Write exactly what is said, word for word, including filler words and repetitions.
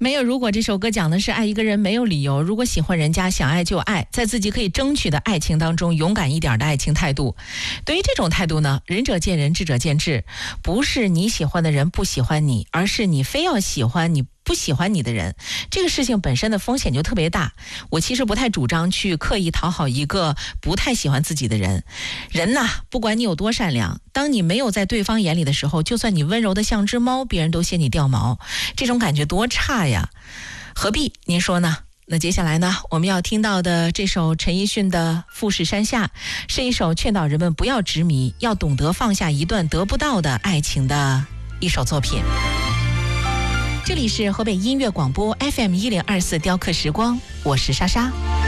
没有如果这首歌讲的是爱一个人没有理由，如果喜欢人家想爱就爱，在自己可以争取的爱情当中勇敢一点的爱情态度。对于这种态度呢，仁者见仁，智者见智，不是你喜欢的人不喜欢你，而是你非要喜欢你不喜欢你的人，这个事情本身的风险就特别大。我其实不太主张去刻意讨好一个不太喜欢自己的人。人呐，不管你有多善良，当你没有在对方眼里的时候，就算你温柔的像只猫，别人都嫌你掉毛，这种感觉多差呀，何必？您说呢？那接下来呢，我们要听到的这首陈奕迅的《富士山下》，是一首劝导人们不要执迷，要懂得放下一段得不到的爱情的一首作品。这里是河北音乐广播 F M 一零二四雕刻时光，我是莎莎。